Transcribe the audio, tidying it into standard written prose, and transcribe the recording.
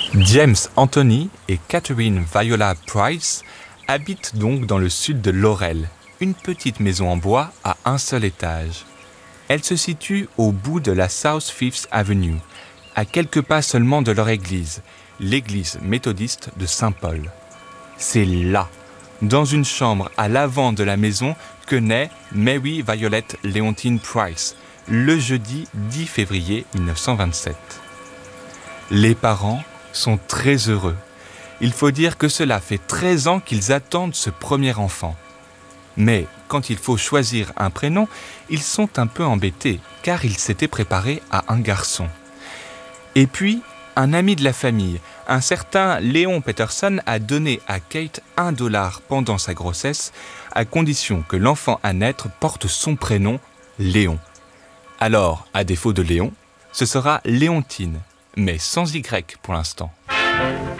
James Anthony et Catherine Viola Price habitent donc dans le sud de Laurel, une petite maison en bois à un seul étage. Elle se situe au bout de la South Fifth Avenue, à quelques pas seulement de leur église, l'église méthodiste de Saint-Paul. C'est là, dans une chambre à l'avant de la maison, que naît Mary Violet Leontine Price, le jeudi 10 février 1927. Les parents sont très heureux. Il faut dire que cela fait 13 ans qu'ils attendent ce premier enfant. Mais quand il faut choisir un prénom, ils sont un peu embêtés, car ils s'étaient préparés à un garçon. Et puis, un ami de la famille, un certain Léon Peterson, a donné à Kate $1 pendant sa grossesse, à condition que l'enfant à naître porte son prénom, Léon. Alors, à défaut de Léon, ce sera Léontine, mais sans Y pour l'instant.